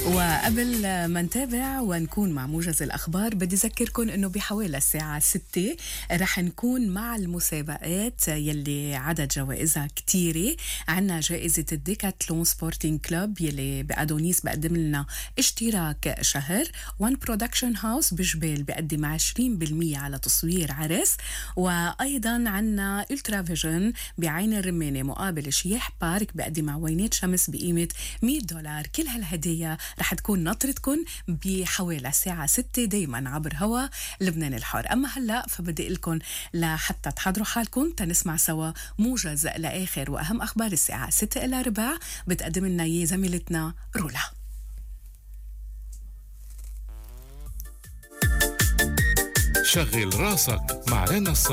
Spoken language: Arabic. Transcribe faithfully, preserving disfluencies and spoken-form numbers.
وقبل ما نتابع ونكون مع موجز الأخبار بدي أذكركم أنه بحوالي الساعة ستة رح نكون مع المسابقات يلي عدد جوائزها كتيرة. عنا جائزة الديكاتلون سبورتينج كلوب يلي بأدونيس بقدم لنا اشتراك شهر. وان برودكشن هاوس بجبال بقدم عشرين بالمية على تصوير عرس. وأيضا عنا الترا فيجن بعين الرمانة مقابل شياح بارك بقدم عوينات شمس بقيمة مية دولار. كل هالهدية رح تكون ناطرتكم بحوالي الساعة ستة دايما عبر هوا لبنان الحر. أما هلأ فبدي لكم لحتى تحضروا حالكم تنسمع سوا موجز لآخر وأهم أخبار الساعة ستة إلى ربع بتقدم لنا إياه زميلتنا رولا. شغل راسك مع رنا الصباح.